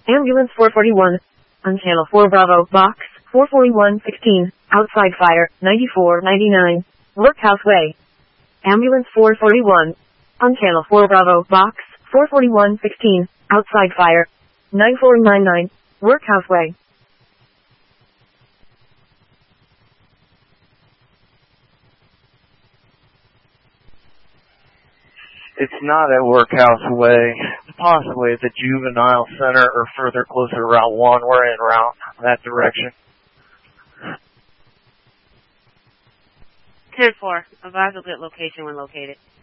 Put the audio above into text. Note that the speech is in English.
Ambulance 441. On Channel 4 Bravo, Box 44116. Outside fire, 9499. Workhouse Way. Ambulance 441. On Channel 4 Bravo, Box 44116. Outside fire, 9499. Workhouse Way. It's not at Workhouse Way. Possibly at the Juvenile Center or further closer to Route 1. We're en route that direction. Ten-4. Advise a good location when located.